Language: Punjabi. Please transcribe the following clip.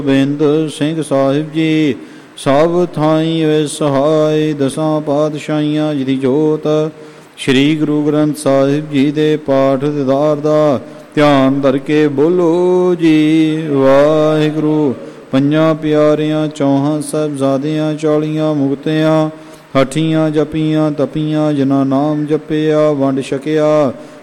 ਬਿੰਦ ਸਿੰਘ ਸਾਹਿਬ ਜੀ ਸਭ ਥਾਈਂ ਵੇ ਸਹਾਈ। ਦਸਾਂ ਪਾਤਸ਼ਾਹੀਆਂ ਜੀ ਦੀ ਜੋਤ ਸ੍ਰੀ ਗੁਰੂ ਗ੍ਰੰਥ ਸਾਹਿਬ ਜੀ ਦੇ ਪਾਠ ਦੀਦਾਰ ਦਾ ਧਿਆਨ ਧਰ ਕੇ ਬੋਲੋ ਜੀ ਵਾਹਿਗੁਰੂ। ਪੰਜਾਂ ਪਿਆਰਿਆਂ ਚੌਹਾਂ ਸਾਹਿਬਜ਼ਾਦਿਆਂ 40 ਮੁਕਤਿਆਂ ਹਠੀਆਂ ਜਪੀਆਂ ਤਪੀਆਂ ਜਿਨ੍ਹਾਂ ਨਾਮ ਜਪਿਆ ਵੰਡ ਛਕਿਆ